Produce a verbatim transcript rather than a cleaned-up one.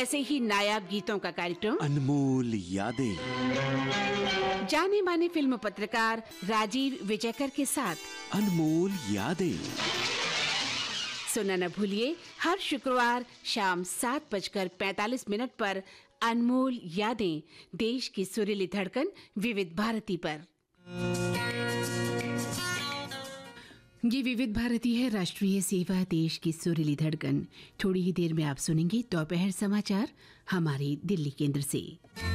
ऐसे ही नायाब गीतों का कार्यक्रम अनमोल यादें, जाने माने फिल्म पत्रकार राजीव विजयकर के साथ अनमोल यादें। सुनना न भूलिए हर शुक्रवार शाम सात बजकर पैतालीस मिनट पर अनमोल यादें, देश की सुरीली धड़कन विविध भारती पर। ये विविध भारती है, राष्ट्रीय सेवा, देश की सुरीली धड़कन। थोड़ी ही देर में आप सुनेंगे दोपहर समाचार हमारे दिल्ली केंद्र से।